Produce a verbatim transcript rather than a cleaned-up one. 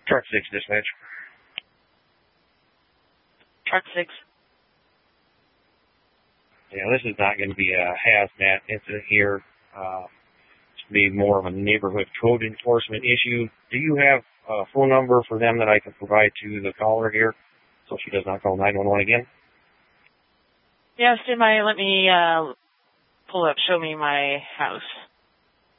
Truck six dispatch. Truck six. Yeah, this is not going to be a hazmat incident here. Uh, it's going to be more of a neighborhood code enforcement issue. Do you have a phone number for them that I can provide to the caller here so she does not call nine one one again? Yeah, stand by. Let me uh, pull up. Show me my house.